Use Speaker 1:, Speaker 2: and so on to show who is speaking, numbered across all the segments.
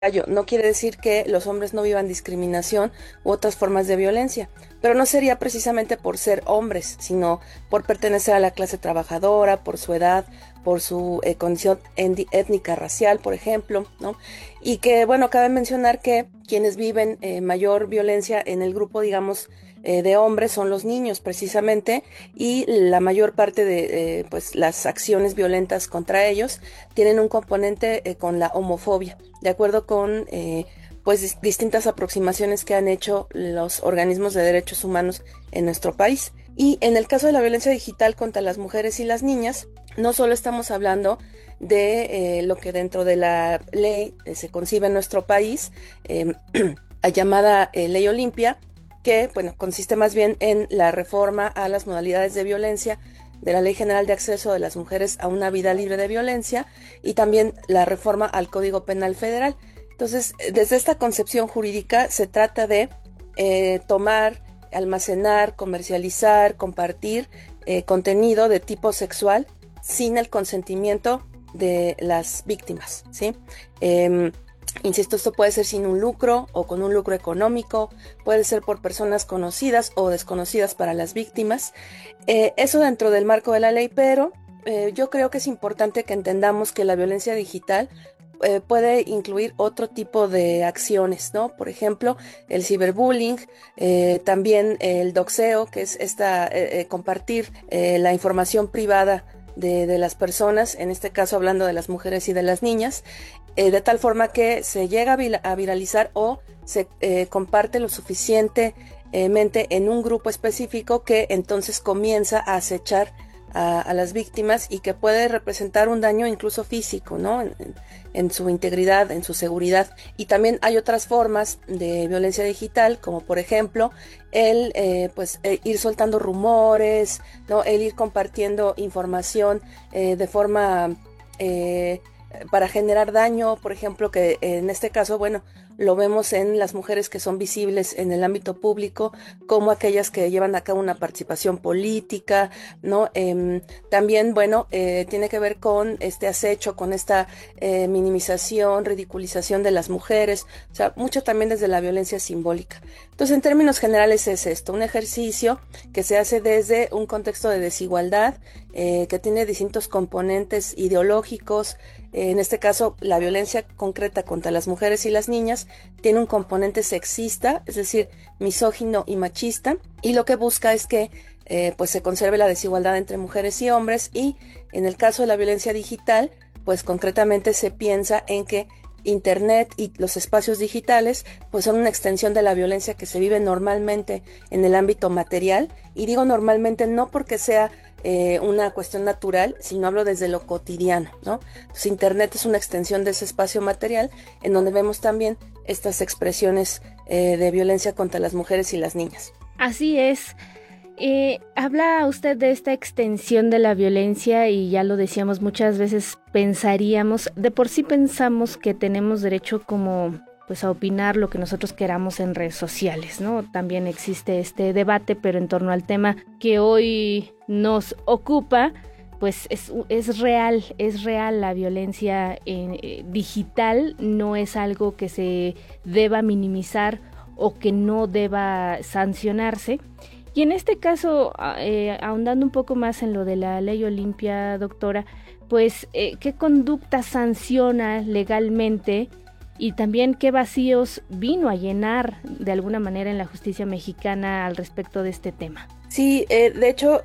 Speaker 1: No quiere decir que los hombres no vivan discriminación u otras formas de violencia, pero no sería precisamente por ser hombres, sino por pertenecer a la clase trabajadora, por su edad, por su condición étnica, racial, por ejemplo, ¿no? Y que, bueno, cabe mencionar que quienes viven mayor violencia en el grupo, digamos, de hombres son los niños precisamente, y la mayor parte de pues las acciones violentas contra ellos tienen un componente con la homofobia, de acuerdo con pues distintas aproximaciones que han hecho los organismos de derechos humanos en nuestro país. Y en el caso de la violencia digital contra las mujeres y las niñas, no solo estamos hablando de lo que dentro de la ley se concibe en nuestro país, llamada Ley Olimpia, que bueno, consiste más bien en la reforma a las modalidades de violencia de la Ley General de Acceso de las Mujeres a una Vida Libre de Violencia, y también la reforma al Código Penal Federal. Entonces, desde esta concepción jurídica se trata de tomar, almacenar, comercializar, compartir contenido de tipo sexual sin el consentimiento de las víctimas, ¿sí? Insisto, esto puede ser sin un lucro o con un lucro económico, puede ser por personas conocidas o desconocidas para las víctimas. Eso dentro del marco de la ley, pero yo creo que es importante que entendamos que la violencia digital puede incluir otro tipo de acciones, ¿no? Por ejemplo, el ciberbullying, también el doxeo, que es compartir la información privada de las personas, en este caso hablando de las mujeres y de las niñas, de tal forma que se llega a viralizar o se comparte lo suficientemente en un grupo específico, que entonces comienza a acechar a las víctimas y que puede representar un daño incluso físico, ¿no? En su integridad, en su seguridad. Y también hay otras formas de violencia digital, como por ejemplo el ir soltando rumores, ¿no? El ir compartiendo información de forma para generar daño, por ejemplo, que en este caso, bueno, lo vemos en las mujeres que son visibles en el ámbito público, como aquellas que llevan a cabo una participación política, ¿no? También, bueno, tiene que ver con este acecho, con esta minimización, ridiculización de las mujeres, o sea, mucho también desde la violencia simbólica. Entonces, en términos generales es esto, un ejercicio que se hace desde un contexto de desigualdad, que tiene distintos componentes ideológicos. En este caso, la violencia concreta contra las mujeres y las niñas tiene un componente sexista, es decir, misógino y machista, y lo que busca es que pues se conserve la desigualdad entre mujeres y hombres. Y en el caso de la violencia digital, pues concretamente se piensa en que Internet y los espacios digitales pues son una extensión de la violencia que se vive normalmente en el ámbito material, y digo normalmente no porque sea una cuestión natural, sino hablo desde lo cotidiano, ¿no? Entonces, Internet es una extensión de ese espacio material en donde vemos también estas expresiones de violencia contra las mujeres y las niñas.
Speaker 2: Así es. Habla usted de esta extensión de la violencia, y ya lo decíamos, muchas veces de por sí pensamos que tenemos derecho como pues a opinar lo que nosotros queramos en redes sociales, ¿no? También existe este debate, pero en torno al tema que hoy nos ocupa, pues es real la violencia digital, no es algo que se deba minimizar o que no deba sancionarse. Y en este caso, ahondando un poco más en lo de la Ley Olimpia, doctora, pues ¿qué conducta sanciona legalmente? Y también qué vacíos vino a llenar de alguna manera en la justicia mexicana al respecto de este tema.
Speaker 1: Sí, de hecho,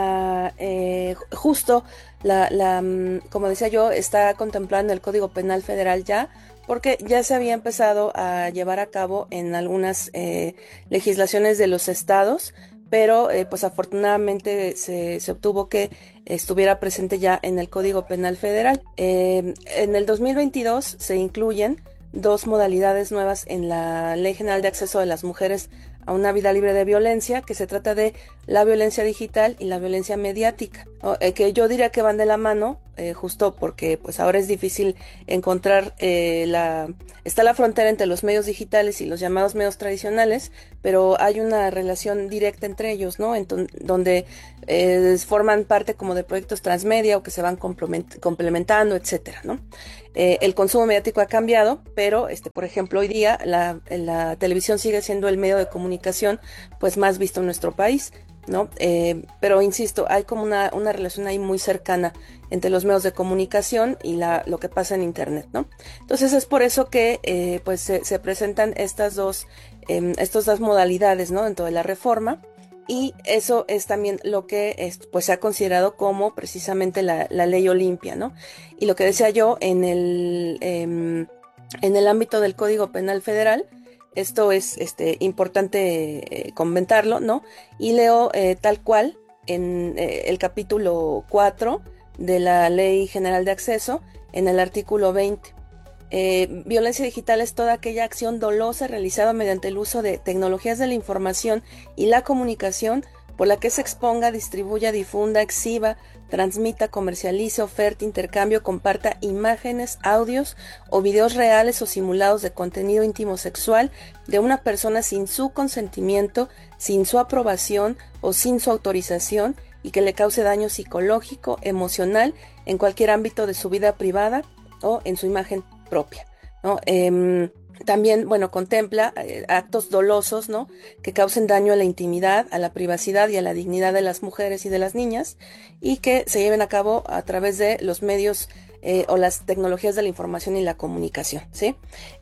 Speaker 1: como decía yo, está contemplado en el Código Penal Federal ya, porque ya se había empezado a llevar a cabo en algunas legislaciones de los estados, pero pues afortunadamente se obtuvo que estuviera presente ya en el Código Penal Federal. En el 2022 se incluyen dos modalidades nuevas en la Ley General de Acceso de las Mujeres a una vida libre de violencia, que se trata de la violencia digital y la violencia mediática, ¿no? Que yo diría que van de la mano, justo porque pues ahora es difícil encontrar está la frontera entre los medios digitales y los llamados medios tradicionales, pero hay una relación directa entre ellos, ¿no? Donde forman parte como de proyectos transmedia o que se van complementando, etcétera, ¿no? El consumo mediático ha cambiado, pero por ejemplo hoy día la televisión sigue siendo el medio de comunicación pues más visto en nuestro país, ¿no? Pero insisto, hay como una relación ahí muy cercana entre los medios de comunicación y lo que pasa en internet, ¿no? Entonces es por eso que pues se presentan estas dos modalidades, ¿no? Dentro de la reforma. Y eso es también lo que pues se ha considerado como precisamente la ley Olimpia, ¿no? Y lo que decía yo en el ámbito del Código Penal Federal, esto es importante comentarlo, ¿no? Y leo tal cual en el capítulo 4 de la Ley General de Acceso, en el artículo 20. Violencia digital es toda aquella acción dolosa realizada mediante el uso de tecnologías de la información y la comunicación por la que se exponga, distribuya, difunda, exhiba, transmita, comercialice, oferte, intercambio, comparta imágenes, audios o videos reales o simulados de contenido íntimo sexual de una persona sin su consentimiento, sin su aprobación o sin su autorización y que le cause daño psicológico, emocional, en cualquier ámbito de su vida privada o en su imagen propia, ¿no? También, bueno, contempla actos dolosos, ¿no? Que causen daño a la intimidad, a la privacidad y a la dignidad de las mujeres y de las niñas y que se lleven a cabo a través de los medios o las tecnologías de la información y la comunicación, ¿sí?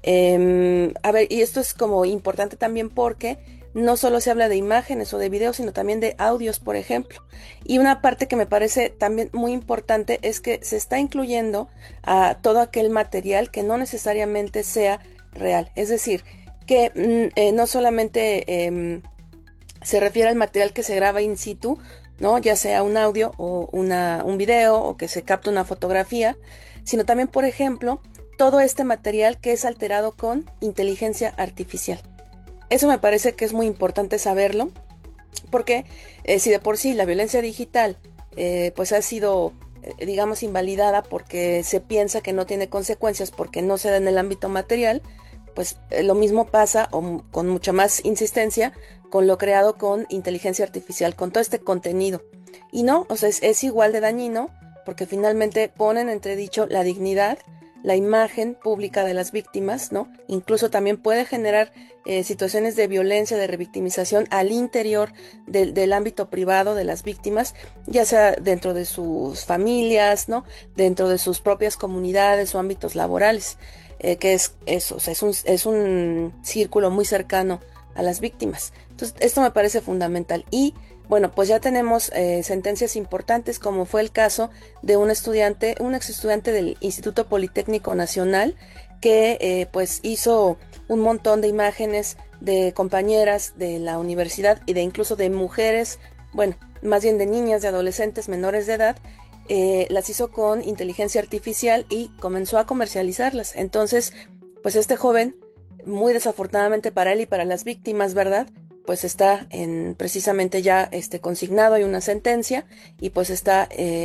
Speaker 1: A ver, y esto es como importante también porque no solo se habla de imágenes o de videos, sino también de audios, por ejemplo. Y una parte que me parece también muy importante es que se está incluyendo a todo aquel material que no necesariamente sea real. Es decir, que no solamente se refiere al material que se graba in situ, ¿no? Ya sea un audio o un video o que se capta una fotografía, sino también, por ejemplo, todo este material que es alterado con inteligencia artificial. Eso me parece que es muy importante saberlo, porque si de por sí la violencia digital pues ha sido, digamos, invalidada porque se piensa que no tiene consecuencias porque no se da en el ámbito material, pues lo mismo pasa o con mucha más insistencia con lo creado con inteligencia artificial, con todo este contenido. Y no, o sea, es igual de dañino porque finalmente ponen en entredicho la dignidad, la imagen pública de las víctimas, ¿no? Incluso también puede generar situaciones de violencia, de revictimización al interior del ámbito privado de las víctimas, ya sea dentro de sus familias, ¿no? Dentro de sus propias comunidades o ámbitos laborales, que es eso, o sea, es un círculo muy cercano a las víctimas. Entonces, esto me parece fundamental. Y bueno, pues ya tenemos sentencias importantes, como fue el caso de un ex estudiante del Instituto Politécnico Nacional, que pues hizo un montón de imágenes de compañeras de la universidad y de incluso de mujeres, bueno, más bien de niñas, de adolescentes menores de edad, las hizo con inteligencia artificial y comenzó a comercializarlas. Entonces, pues este joven, muy desafortunadamente para él y para las víctimas, ¿verdad?, pues está precisamente ya consignado, hay una sentencia y pues está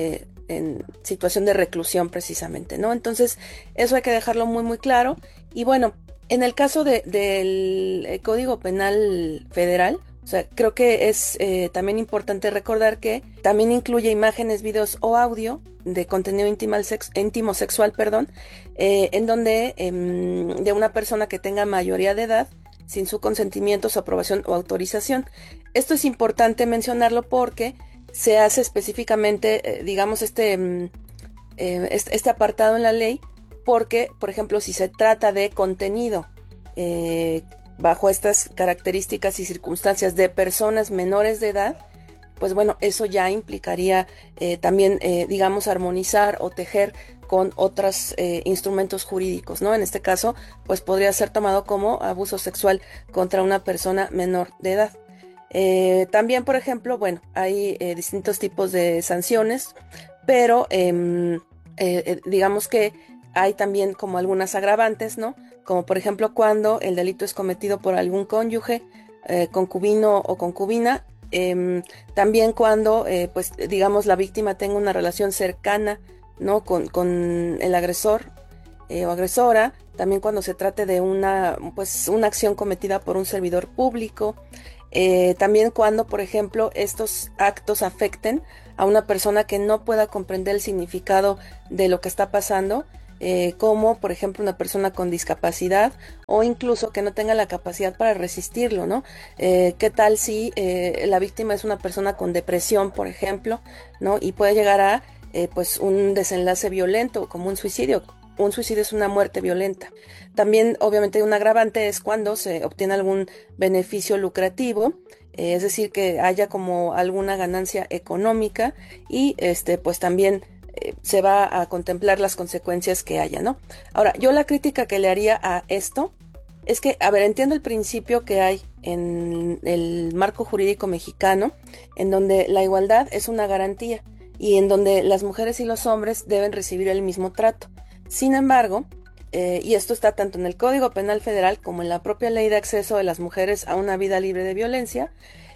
Speaker 1: en situación de reclusión precisamente, ¿no? Entonces eso hay que dejarlo muy muy claro. Y bueno, en el caso del Código Penal Federal, o sea, creo que es también importante recordar que también incluye imágenes, videos o audio de contenido íntimo sexual, perdón, en donde de una persona que tenga mayoría de edad, sin su consentimiento, su aprobación o autorización. Esto es importante mencionarlo porque se hace específicamente, digamos, este apartado en la ley, porque, por ejemplo, si se trata de contenido bajo estas características y circunstancias de personas menores de edad, pues bueno, eso ya implicaría también, digamos, armonizar o tejer con otros instrumentos jurídicos, ¿no? En este caso, pues podría ser tomado como abuso sexual contra una persona menor de edad. También, por ejemplo, bueno, hay distintos tipos de sanciones, pero digamos que hay también como algunas agravantes, ¿no? Como por ejemplo cuando el delito es cometido por algún cónyuge, concubino o concubina. También cuando, pues digamos, la víctima tenga una relación cercana, ¿no?, con el agresor o agresora. También cuando se trate de una acción cometida por un servidor público. También cuando, por ejemplo, estos actos afecten a una persona que no pueda comprender el significado de lo que está pasando, como por ejemplo una persona con discapacidad, o incluso que no tenga la capacidad para resistirlo, ¿no? ¿Qué tal si la víctima es una persona con depresión, por ejemplo, ¿no? Y puede llegar a pues un desenlace violento, como un suicidio. Un suicidio es una muerte violenta. También, obviamente, un agravante es cuando se obtiene algún beneficio lucrativo, es decir, que haya como alguna ganancia económica, y pues también se va a contemplar las consecuencias que haya, ¿no? Ahora, yo la crítica que le haría a esto es que, a ver, entiendo el principio que hay en el marco jurídico mexicano, en donde la igualdad es una garantía y en donde las mujeres y los hombres deben recibir el mismo trato. Sin embargo, y esto está tanto en el Código Penal Federal como en la propia Ley de Acceso de las Mujeres a una Vida Libre de Violencia,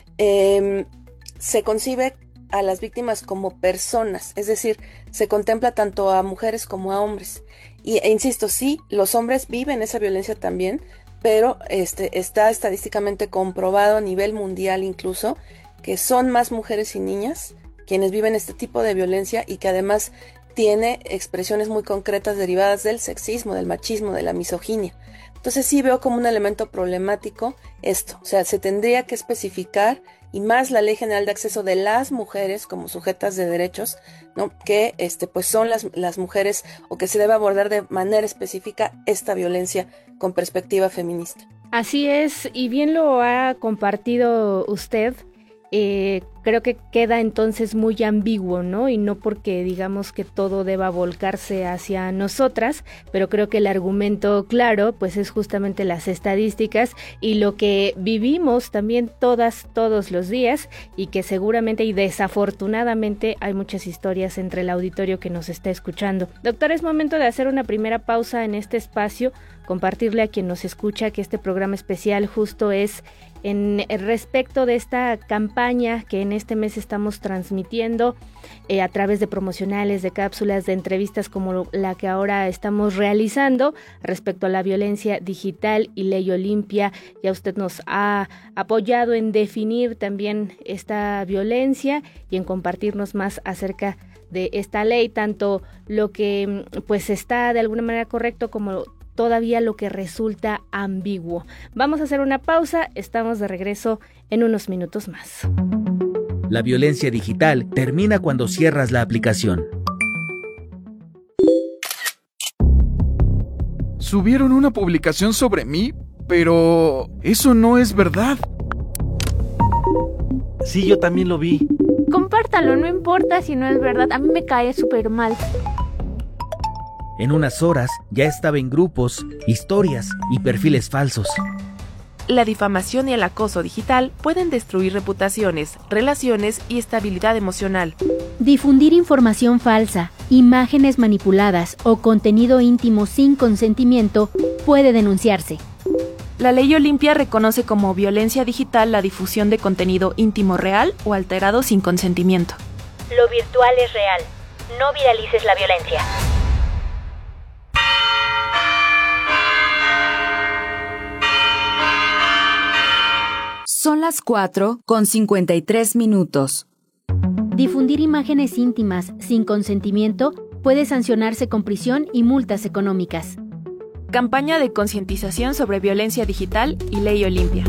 Speaker 1: se concibe a las víctimas como personas, es decir, se contempla tanto a mujeres como a hombres. E insisto, sí, los hombres viven esa violencia también, pero está estadísticamente comprobado a nivel mundial incluso que son más mujeres y niñas quienes viven este tipo de violencia, y que además tiene expresiones muy concretas derivadas del sexismo, del machismo, de la misoginia. Entonces sí veo como un elemento problemático esto, o sea, se tendría que especificar, y más la Ley General de Acceso de las Mujeres como sujetas de derechos, ¿no?, que pues son las mujeres, o que se debe abordar de manera específica esta violencia con perspectiva feminista.
Speaker 2: Así es, y bien lo ha compartido usted. Creo que queda entonces muy ambiguo, ¿no? Y no porque digamos que todo deba volcarse hacia nosotras, pero creo que el argumento claro pues es justamente las estadísticas y lo que vivimos también todos los días, y que seguramente y desafortunadamente hay muchas historias entre el auditorio que nos está escuchando. Doctor, es momento de hacer una primera pausa en este espacio, compartirle a quien nos escucha que este programa especial justo es en respecto de esta campaña que en este mes estamos transmitiendo a través de promocionales, de cápsulas, de entrevistas como la que ahora estamos realizando respecto a la violencia digital y Ley Olimpia. Ya usted nos ha apoyado en definir también esta violencia y en compartirnos más acerca de esta ley, tanto lo que pues está de alguna manera correcto como todavía lo que resulta ambiguo. Vamos a hacer una pausa, estamos de regreso en unos minutos más.
Speaker 3: La violencia digital termina cuando cierras la aplicación.
Speaker 4: Subieron una publicación sobre mí, pero eso no es verdad.
Speaker 3: Sí, yo también lo vi.
Speaker 5: Compártalo, no importa si no es verdad, a mí me cae súper mal.
Speaker 3: En unas horas ya estaba en grupos, historias y perfiles falsos.
Speaker 6: La difamación y el acoso digital pueden destruir reputaciones, relaciones y estabilidad emocional.
Speaker 7: Difundir información falsa, imágenes manipuladas o contenido íntimo sin consentimiento puede denunciarse.
Speaker 6: La Ley Olimpia reconoce como violencia digital la difusión de contenido íntimo real o alterado sin consentimiento.
Speaker 8: Lo virtual es real. No viralices la violencia.
Speaker 9: Son las 4:53.
Speaker 7: Difundir imágenes íntimas sin consentimiento puede sancionarse con prisión y multas económicas.
Speaker 6: Campaña de concientización sobre violencia digital y Ley Olimpia.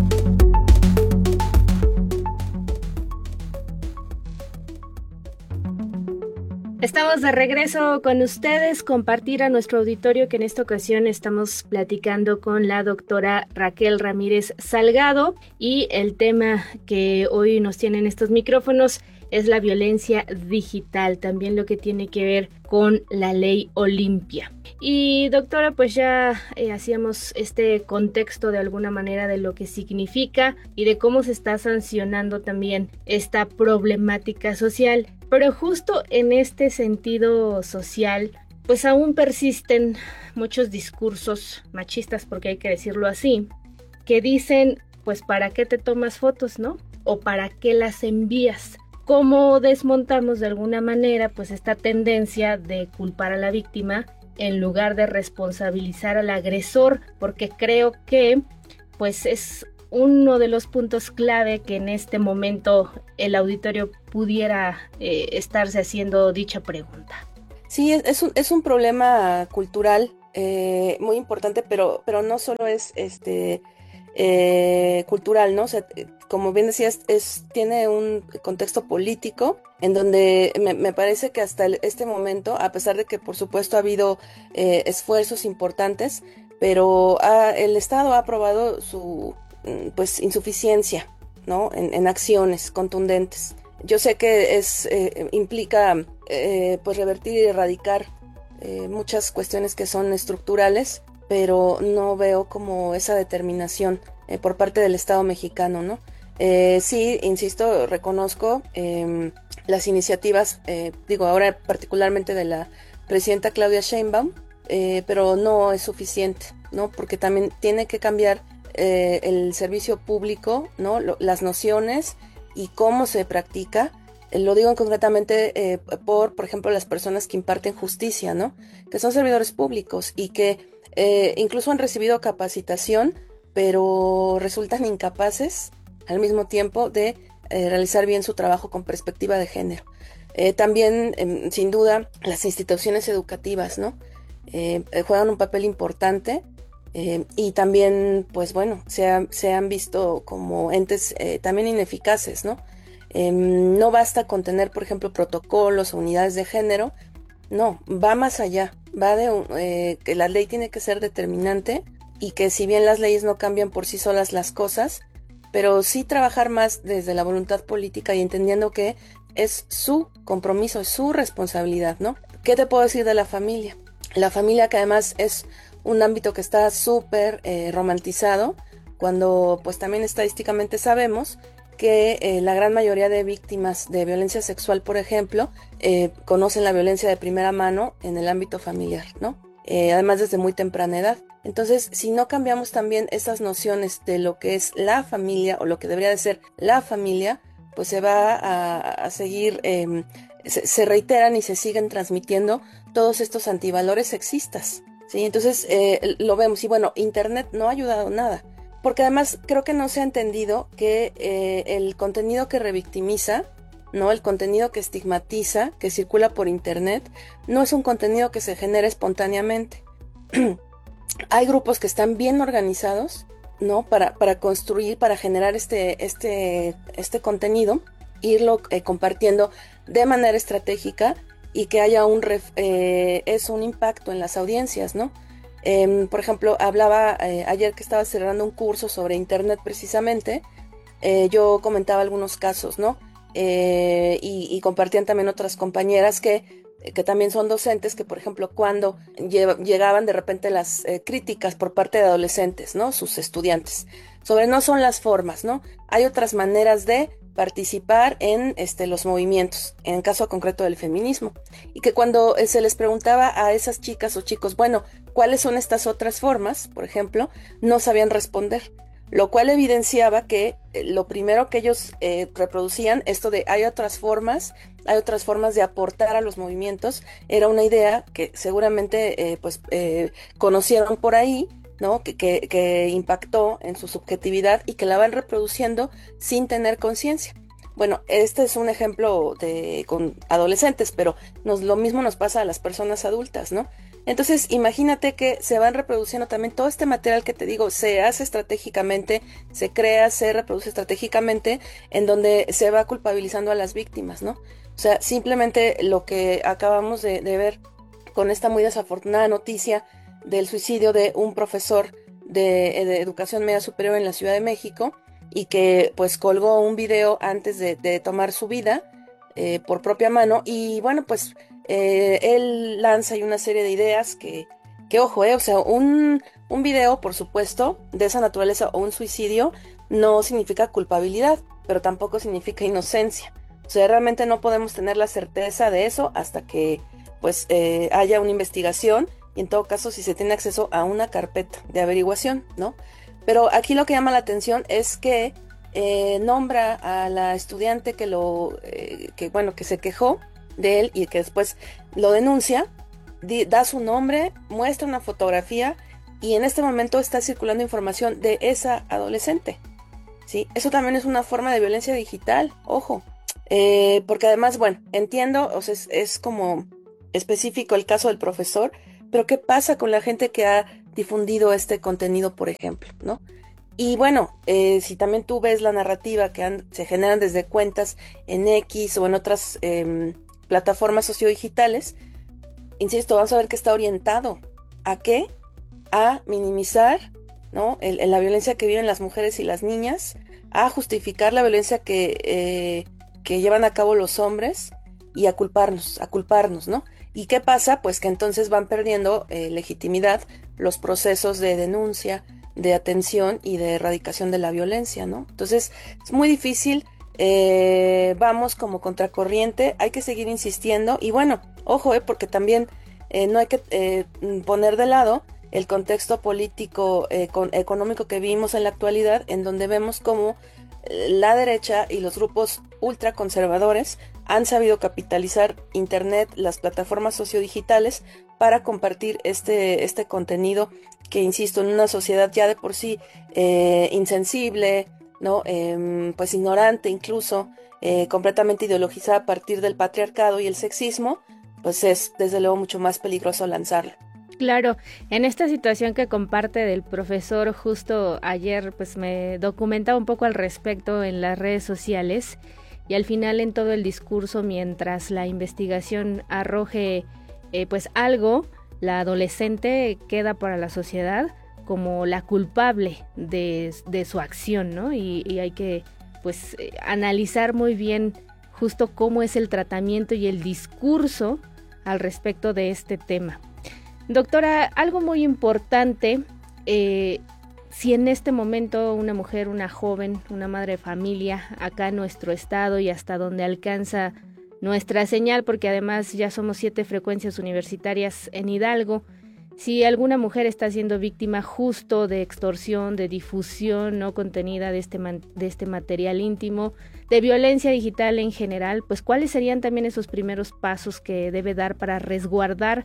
Speaker 2: Estamos de regreso con ustedes, compartir a nuestro auditorio que en esta ocasión estamos platicando con la doctora Raquel Ramírez Salgado, y el tema que hoy nos tiene en estos micrófonos es la violencia digital, también lo que tiene que ver con la Ley Olimpia. Y doctora, pues ya hacíamos este contexto de alguna manera de lo que significa y de cómo se está sancionando también esta problemática social. Pero justo en este sentido social, pues aún persisten muchos discursos machistas, porque hay que decirlo así, que dicen pues ¿para qué te tomas fotos, no? O ¿para qué las envías? ¿Cómo desmontamos de alguna manera pues esta tendencia de culpar a la víctima en lugar de responsabilizar al agresor? Porque creo que pues es uno de los puntos clave que en este momento el auditorio pudiera estarse haciendo dicha pregunta.
Speaker 1: Sí, es un problema cultural muy importante, pero no solo es cultural, ¿no? O sea, como bien decías, tiene un contexto político en donde me parece que hasta este momento, a pesar de que por supuesto ha habido esfuerzos importantes, pero el Estado ha aprobado su pues insuficiencia, ¿no? En acciones contundentes. Yo sé que implica pues revertir y erradicar muchas cuestiones que son estructurales, pero no veo como esa determinación por parte del Estado mexicano, ¿no? Sí, insisto, reconozco las iniciativas, ahora particularmente de la presidenta Claudia Sheinbaum, pero no es suficiente, ¿no? Porque también tiene que cambiar el servicio público, ¿no? Las nociones y cómo se practica. Lo digo concretamente por ejemplo, las personas que imparten justicia, ¿no? Que son servidores públicos y que incluso han recibido capacitación, pero resultan incapaces al mismo tiempo de realizar bien su trabajo con perspectiva de género. También, sin duda, las instituciones educativas, ¿no? Juegan un papel importante. Y también, pues bueno, se han visto como entes también ineficaces, ¿no? No basta con tener, por ejemplo, protocolos o unidades de género, no, va más allá, va de que la ley tiene que ser determinante y que si bien las leyes no cambian por sí solas las cosas, pero sí trabajar más desde la voluntad política y entendiendo que es su compromiso, es su responsabilidad, ¿no? ¿Qué te puedo decir de la familia? La familia, que además es un ámbito que está súper romantizado, cuando pues también estadísticamente sabemos que la gran mayoría de víctimas de violencia sexual, por ejemplo, conocen la violencia de primera mano en el ámbito familiar, ¿no? Además desde muy temprana edad. Entonces, si no cambiamos también esas nociones de lo que es la familia o lo que debería de ser la familia, pues se va a seguir, se reiteran y se siguen transmitiendo todos estos antivalores sexistas. Sí, entonces lo vemos y bueno, Internet no ha ayudado nada, porque además creo que no se ha entendido que el contenido que revictimiza, ¿no? El contenido que estigmatiza, que circula por Internet, no es un contenido que se genera espontáneamente. Hay grupos que están bien organizados, ¿no? Para construir, para generar este contenido, irlo compartiendo de manera estratégica y que haya un impacto en las audiencias, ¿no? Por ejemplo, hablaba ayer que estaba cerrando un curso sobre Internet precisamente, yo comentaba algunos casos, ¿no? Y compartían también otras compañeras que también son docentes, que por ejemplo cuando llegaban de repente las críticas por parte de adolescentes, ¿no? Sus estudiantes, sobre no son las formas, ¿no? Hay otras maneras de participar en los movimientos, en el caso concreto del feminismo, y que cuando se les preguntaba a esas chicas o chicos, bueno, ¿cuáles son estas otras formas? Por ejemplo, no sabían responder, lo cual evidenciaba que lo primero que ellos reproducían, esto de hay otras formas de aportar a los movimientos, era una idea que seguramente conocieron por ahí, ¿no? Que impactó en su subjetividad y que la van reproduciendo sin tener conciencia. Bueno, este es un ejemplo con adolescentes, pero lo mismo nos pasa a las personas adultas, ¿no? Entonces, imagínate que se van reproduciendo también todo este material que te digo, se hace estratégicamente, se crea, se reproduce estratégicamente, en donde se va culpabilizando a las víctimas, ¿no? O sea, simplemente lo que acabamos de ver con esta muy desafortunada noticia del suicidio de un profesor de educación media superior en la Ciudad de México, y que pues colgó un video antes de tomar su vida por propia mano, y bueno, pues él lanza ahí una serie de ideas que ojo, o sea, un video, por supuesto, de esa naturaleza o un suicidio no significa culpabilidad, pero tampoco significa inocencia. O sea, realmente no podemos tener la certeza de eso hasta que pues haya una investigación, y en todo caso si se tiene acceso a una carpeta de averiguación, ¿no? Pero aquí lo que llama la atención es que nombra a la estudiante que se quejó de él y que después lo denuncia, da su nombre, muestra una fotografía y en este momento está circulando información de esa adolescente, ¿sí? Eso también es una forma de violencia digital, ojo, porque además, bueno, entiendo, o sea, es como específico el caso del profesor, pero ¿qué pasa con la gente que ha difundido este contenido, por ejemplo, ¿no? Y bueno, si también tú ves la narrativa que se generan desde cuentas en X o en otras plataformas sociodigitales, insisto, vamos a ver que está orientado ¿a qué? A minimizar, ¿no? La violencia que viven las mujeres y las niñas, a justificar la violencia que llevan a cabo los hombres y a culparnos, ¿no? ¿Y qué pasa? Pues que entonces van perdiendo legitimidad los procesos de denuncia, de atención y de erradicación de la violencia, ¿no? Entonces es muy difícil, vamos como contracorriente, hay que seguir insistiendo y bueno, ojo, porque también no hay que poner de lado el contexto político, económico que vivimos en la actualidad, en donde vemos cómo la derecha y los grupos ultraconservadores han sabido capitalizar Internet, las plataformas sociodigitales, para compartir este contenido que, insisto, en una sociedad ya de por sí insensible, ¿no? Pues ignorante incluso, completamente ideologizada a partir del patriarcado y el sexismo, pues es desde luego mucho más peligroso lanzarlo.
Speaker 2: Claro, en esta situación que comparte del profesor, justo ayer pues me documentaba un poco al respecto en las redes sociales y al final en todo el discurso, mientras la investigación arroje pues algo, la adolescente queda para la sociedad como la culpable de su acción, ¿no? Y hay que pues analizar muy bien justo cómo es el tratamiento y el discurso al respecto de este tema. Doctora, algo muy importante, si en este momento una mujer, una joven, una madre de familia, acá en nuestro estado y hasta donde alcanza nuestra señal, porque además ya somos 7 frecuencias universitarias en Hidalgo, si alguna mujer está siendo víctima justo de extorsión, de difusión no contenida de este material íntimo, de violencia digital en general, pues ¿cuáles serían también esos primeros pasos que debe dar para resguardar?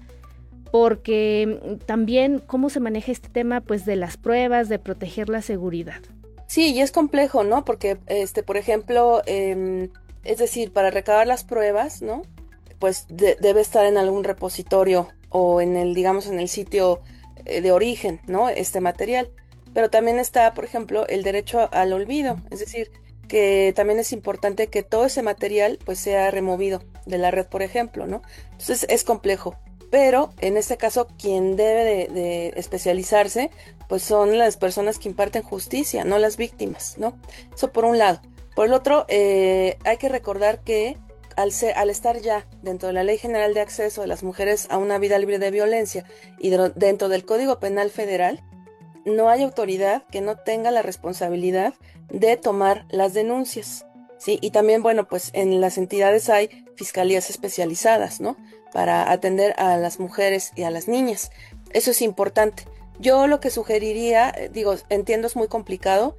Speaker 2: Porque también cómo se maneja este tema pues de las pruebas, de proteger la seguridad.
Speaker 1: Sí, y es complejo, ¿no? Porque, por ejemplo, es decir, para recabar las pruebas, ¿no? Pues debe estar en algún repositorio o en el sitio de origen, ¿no? Este material. Pero también está, por ejemplo, el derecho al olvido, es decir, que también es importante que todo ese material pues sea removido de la red, por ejemplo, ¿no? Entonces es complejo. Pero en este caso quien debe de especializarse pues son las personas que imparten justicia, no las víctimas, ¿no? Eso por un lado. Por el otro, hay que recordar que al estar ya dentro de la Ley General de Acceso de las Mujeres a una Vida Libre de Violencia y dentro del Código Penal Federal, no hay autoridad que no tenga la responsabilidad de tomar las denuncias, ¿sí? Y también, bueno, pues en las entidades hay fiscalías especializadas, ¿no? Para atender a las mujeres y a las niñas. Eso es importante. Yo lo que sugeriría, entiendo es muy complicado,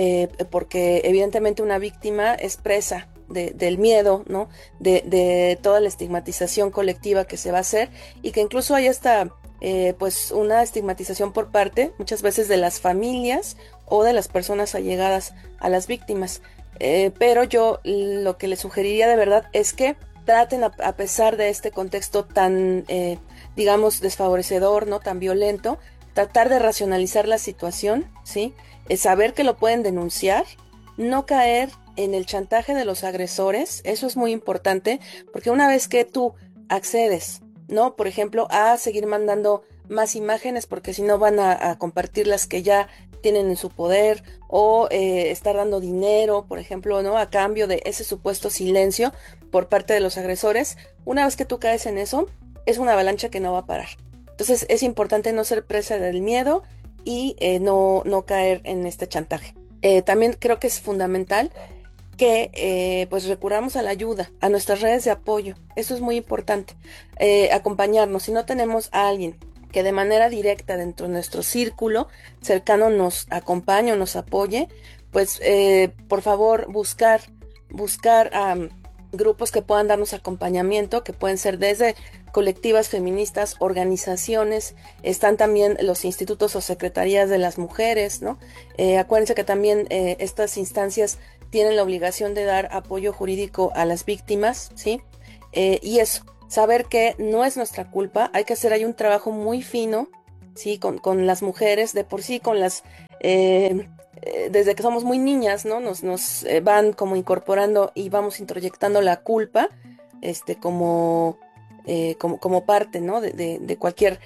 Speaker 1: porque evidentemente una víctima es presa del miedo, ¿no? De toda la estigmatización colectiva que se va a hacer y que incluso hay hasta pues una estigmatización por parte muchas veces de las familias o de las personas allegadas a las víctimas. Pero yo lo que les sugeriría de verdad es que traten, a pesar de este contexto tan, desfavorecedor, ¿no? Tan violento, tratar de racionalizar la situación, ¿sí? Saber que lo pueden denunciar, no caer en el chantaje de los agresores, eso es muy importante, porque una vez que tú accedes, ¿no? Por ejemplo, a seguir mandando más imágenes, porque si no van a compartir las que ya tienen en su poder, o estar dando dinero, por ejemplo, ¿no? A cambio de ese supuesto silencio por parte de los agresores. Una vez que tú caes en eso, es una avalancha que no va a parar. Entonces es importante no ser presa del miedo y no caer en este chantaje. También creo que es fundamental que pues recurramos a la ayuda, a nuestras redes de apoyo. Eso es muy importante. Acompañarnos. Si no tenemos a alguien que de manera directa dentro de nuestro círculo cercano nos acompañe o nos apoye, pues por favor buscar grupos que puedan darnos acompañamiento, que pueden ser desde colectivas feministas, organizaciones, están también los institutos o secretarías de las mujeres, ¿no? Acuérdense que también estas instancias tienen la obligación de dar apoyo jurídico a las víctimas, ¿sí? Y eso, saber que no es nuestra culpa, hay que hacer ahí un trabajo muy fino, ¿sí? Con las mujeres, de por sí, con las... desde que somos muy niñas, ¿no? Nos van como incorporando y vamos introyectando la culpa, como parte, ¿no? De cualquier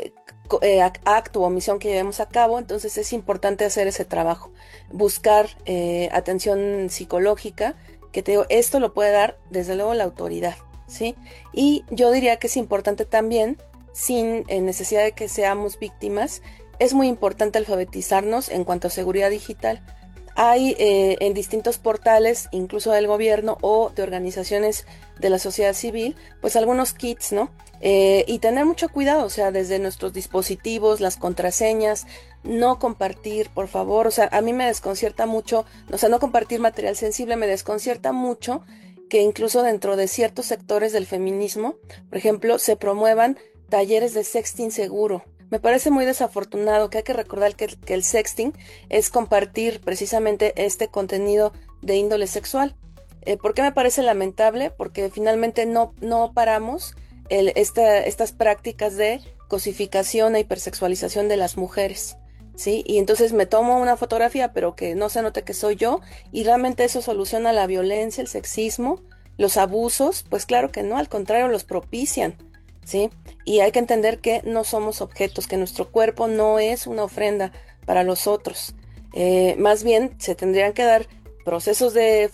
Speaker 1: acto o omisión que llevemos a cabo. Entonces es importante hacer ese trabajo, buscar atención psicológica, que te digo, esto lo puede dar desde luego la autoridad, ¿sí? Y yo diría que es importante también, sin necesidad de que seamos víctimas, es muy importante alfabetizarnos en cuanto a seguridad digital. Hay en distintos portales, incluso del gobierno o de organizaciones de la sociedad civil, pues algunos kits, ¿no? Y tener mucho cuidado, o sea, desde nuestros dispositivos, las contraseñas, no compartir, por favor, o sea, a mí me desconcierta mucho, o sea, no compartir material sensible, me desconcierta mucho que incluso dentro de ciertos sectores del feminismo, por ejemplo, se promuevan talleres de sexting seguro. Me parece muy desafortunado, que hay que recordar que el sexting es compartir precisamente este contenido de índole sexual. ¿Por qué me parece lamentable? Porque finalmente no paramos estas prácticas de cosificación e hipersexualización de las mujeres, ¿sí? Y entonces me tomo una fotografía, pero que no se note que soy yo, y realmente eso soluciona la violencia, el sexismo, los abusos. Pues claro que no, al contrario, los propician, ¿sí? Y hay que entender que no somos objetos, que nuestro cuerpo no es una ofrenda para los otros. Más bien se tendrían que dar procesos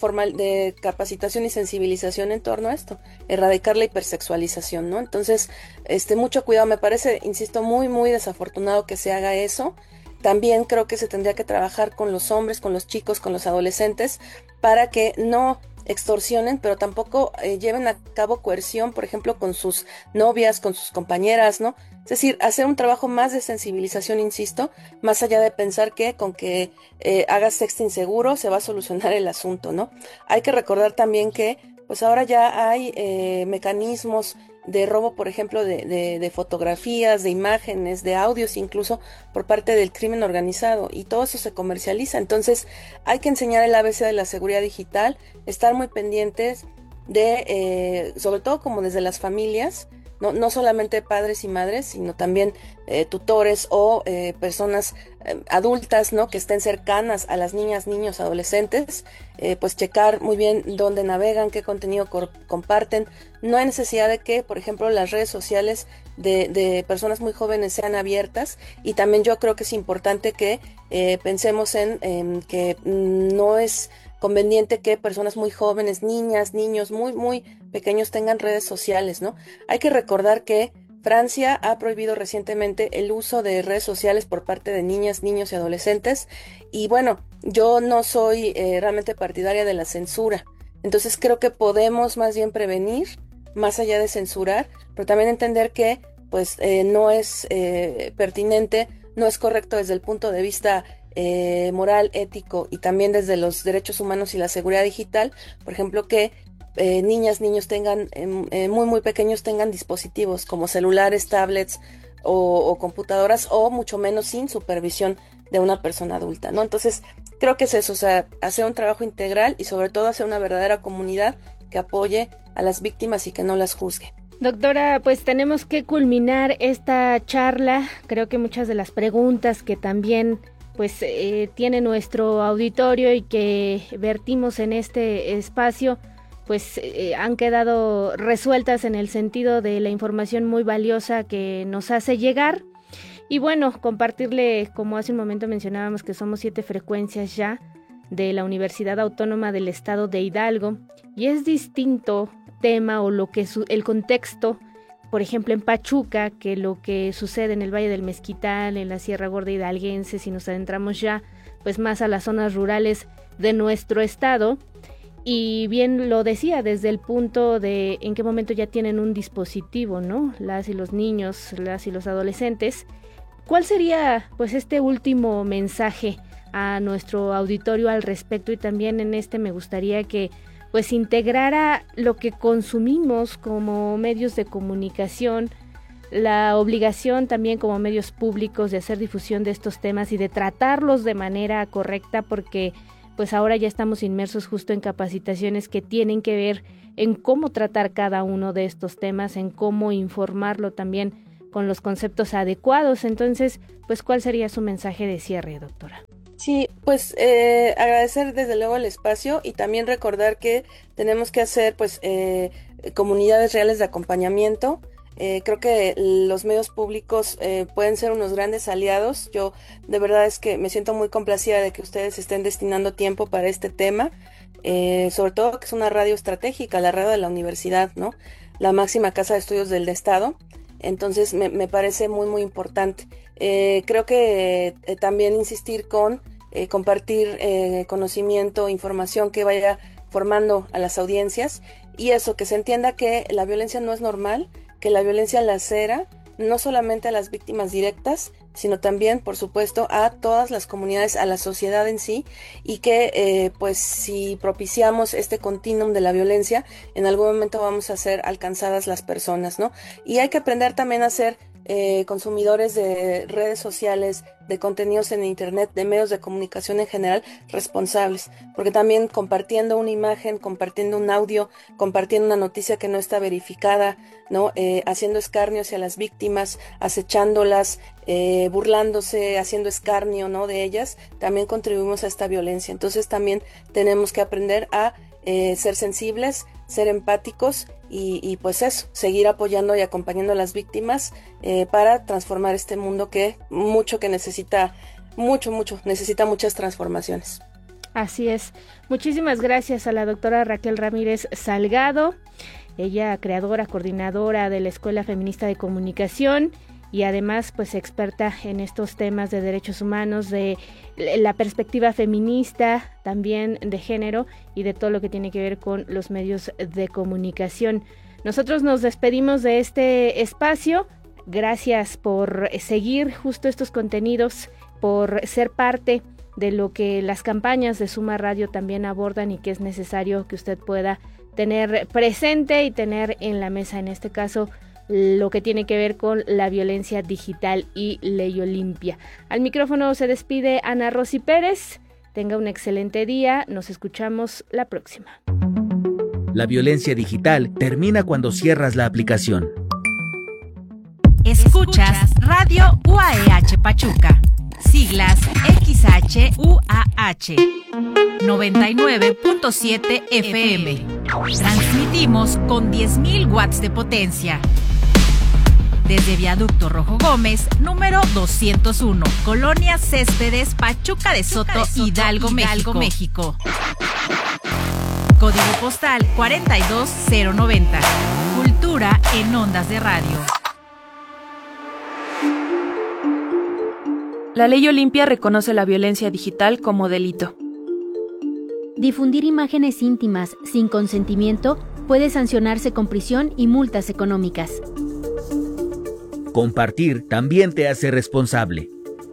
Speaker 1: de capacitación y sensibilización en torno a esto, erradicar la hipersexualización, ¿no? Entonces, mucho cuidado, me parece, insisto, muy, muy desafortunado que se haga eso. También creo que se tendría que trabajar con los hombres, con los chicos, con los adolescentes, para que no extorsionen, pero tampoco lleven a cabo coerción, por ejemplo, con sus novias, con sus compañeras, ¿no? Es decir, hacer un trabajo más de sensibilización, insisto, más allá de pensar que con que hagas sexting seguro se va a solucionar el asunto, ¿no? Hay que recordar también que pues ahora ya hay mecanismos de robo, por ejemplo, de fotografías, de imágenes, de audios, incluso por parte del crimen organizado, y todo eso se comercializa. Entonces hay que enseñar el ABC de la seguridad digital, estar muy pendientes de, sobre todo como desde las familias, no solamente padres y madres, sino también tutores o personas adultas, ¿no? Que estén cercanas a las niñas, niños, adolescentes, pues checar muy bien dónde navegan, qué contenido comparten. No hay necesidad de que, por ejemplo, las redes sociales de personas muy jóvenes sean abiertas, y también yo creo que es importante que pensemos en que no es conveniente que personas muy jóvenes, niñas, niños muy, muy pequeños tengan redes sociales, ¿no? Hay que recordar que Francia ha prohibido recientemente el uso de redes sociales por parte de niñas, niños y adolescentes, y bueno, yo no soy realmente partidaria de la censura. Entonces creo que podemos más bien prevenir, más allá de censurar, pero también entender que pues no es pertinente, no es correcto desde el punto de vista moral, ético, y también desde los derechos humanos y la seguridad digital, por ejemplo, que niñas, niños tengan, muy muy pequeños, tengan dispositivos como celulares, tablets o computadoras, o mucho menos sin supervisión de una persona adulta, ¿no? Entonces creo que es eso, o sea, hacer un trabajo integral y sobre todo hacer una verdadera comunidad que apoye a las víctimas y que no las juzgue.
Speaker 2: Doctora, pues tenemos que culminar esta charla. Creo que muchas de las preguntas que también pues tiene nuestro auditorio y que vertimos en este espacio pues han quedado resueltas en el sentido de la información muy valiosa que nos hace llegar. Y bueno, compartirle, como hace un momento mencionábamos, que somos 7 frecuencias ya de la Universidad Autónoma del Estado de Hidalgo, y es distinto tema o lo que el contexto, por ejemplo en Pachuca, que lo que sucede en el Valle del Mezquital, en la Sierra Gorda hidalguense, si nos adentramos ya pues más a las zonas rurales de nuestro estado. Y bien lo decía, desde el punto de en qué momento ya tienen un dispositivo, ¿no? Las y los niños, las y los adolescentes. ¿Cuál sería, pues, este último mensaje a nuestro auditorio al respecto? Y también en me gustaría que, pues, integrara lo que consumimos como medios de comunicación, la obligación también como medios públicos de hacer difusión de estos temas y de tratarlos de manera correcta, porque pues ahora ya estamos inmersos justo en capacitaciones que tienen que ver en cómo tratar cada uno de estos temas, en cómo informarlo también con los conceptos adecuados. Entonces, pues, ¿cuál sería su mensaje de cierre, doctora?
Speaker 1: Sí, pues agradecer desde luego el espacio y también recordar que tenemos que hacer pues comunidades reales de acompañamiento. Creo que los medios públicos pueden ser unos grandes aliados. Yo de verdad es que me siento muy complacida de que ustedes estén destinando tiempo para este tema, sobre todo que es una radio estratégica, la radio de la universidad, ¿no? La máxima casa de estudios del Estado. Entonces me parece muy muy importante. Creo que también insistir con compartir conocimiento, información que vaya formando a las audiencias, y eso, que se entienda que la violencia no es normal, que la violencia lacera no solamente a las víctimas directas, sino también, por supuesto, a todas las comunidades, a la sociedad en sí, y que pues si propiciamos este continuum de la violencia, en algún momento vamos a ser alcanzadas las personas, ¿no? Y hay que aprender también a ser consumidores de redes sociales, de contenidos en internet, de medios de comunicación en general, responsables, porque también compartiendo una imagen, compartiendo un audio, compartiendo una noticia que no está verificada, ¿no? Haciendo escarnio hacia las víctimas, acechándolas, burlándose, haciendo escarnio, ¿no?, de ellas, también contribuimos a esta violencia. Entonces también tenemos que aprender a ser sensibles, ser empáticos y pues eso, seguir apoyando y acompañando a las víctimas para transformar este mundo que necesita necesita muchas transformaciones.
Speaker 2: Así es. Muchísimas gracias a la doctora Raquel Ramírez Salgado, ella creadora, coordinadora de la Escuela Feminista de Comunicación y además pues experta en estos temas de derechos humanos, de la perspectiva feminista, también de género y de todo lo que tiene que ver con los medios de comunicación. Nosotros nos despedimos de este espacio. Gracias por seguir justo estos contenidos, por ser parte de lo que las campañas de Suma Radio también abordan y que es necesario que usted pueda tener presente y tener en la mesa, en este caso, lo que tiene que ver con la violencia digital y Ley Olimpia. Al micrófono se despide Ana Rosy Pérez. Tenga un excelente día. Nos escuchamos la próxima.
Speaker 3: La violencia digital termina cuando cierras la aplicación.
Speaker 9: Escuchas Radio UAEH Pachuca. Siglas XHUAH 99.7 FM. Transmitimos con 10.000 watts de potencia. Desde Viaducto Rojo Gómez, número 201, Colonia Céspedes, Pachuca de Soto, Hidalgo, México. Código postal 42090. Cultura en ondas de radio.
Speaker 6: La Ley Olimpia reconoce la violencia digital como delito.
Speaker 7: Difundir imágenes íntimas sin consentimiento puede sancionarse con prisión y multas económicas.
Speaker 3: Compartir también te hace responsable.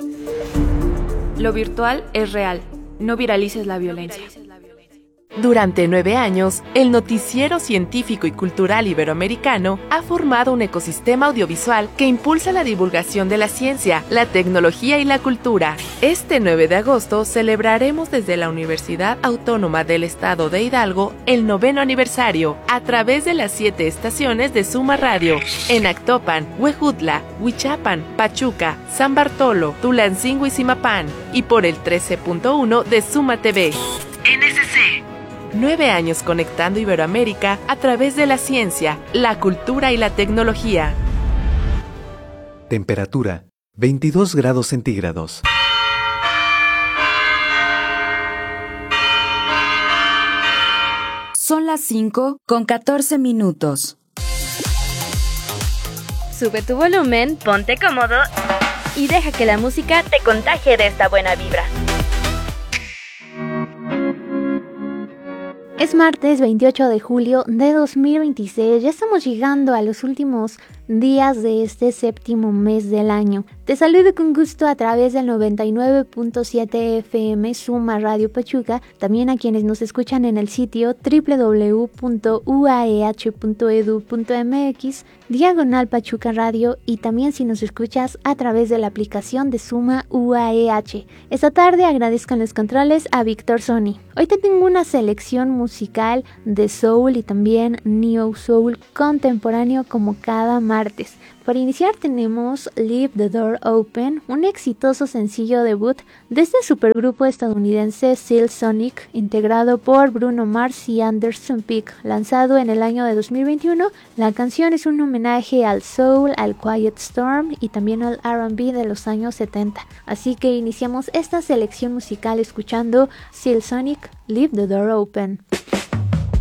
Speaker 6: Lo virtual es real. No viralices la violencia.
Speaker 10: Durante 9 años, el Noticiero Científico y Cultural Iberoamericano ha formado un ecosistema audiovisual que impulsa la divulgación de la ciencia, la tecnología y la cultura. Este 9 de agosto celebraremos desde la Universidad Autónoma del Estado de Hidalgo el 9º aniversario a través de las 7 estaciones de Suma Radio en Actopan, Huejutla, Huichapan, Pachuca, San Bartolo, Tulancingo y Zimapán, y por el 13.1 de Suma TV. NSC. 9 años conectando Iberoamérica a través de la ciencia, la cultura y la tecnología.
Speaker 11: Temperatura: 22 grados centígrados.
Speaker 9: Son las 5:14.
Speaker 2: Sube tu volumen,
Speaker 8: Ponte cómodo
Speaker 2: y deja que la música
Speaker 8: te contagie de esta buena vibra.
Speaker 12: Es martes 28 de julio de 2026, ya estamos llegando a los últimos días de este séptimo mes del año. Te saludo con gusto a través del 99.7 FM Suma Radio Pachuca, también a quienes nos escuchan en el sitio www.uaeh.edu.mx, diagonal Pachuca Radio, y también si nos escuchas a través de la aplicación de Suma UAEH. Esta tarde agradezco en los controles a Víctor Sony. Hoy te tengo una selección musical de soul y también neo soul contemporáneo como cada martes. Para iniciar tenemos Leave the Door Open, un exitoso sencillo debut de este supergrupo estadounidense Seal Sonic, integrado por Bruno Mars y Anderson .Peak, lanzado en el año de 2021. La canción es un homenaje al soul, al Quiet Storm y también al R&B de los años 70. Así que iniciamos esta selección musical escuchando Seal Sonic, Leave the Door Open.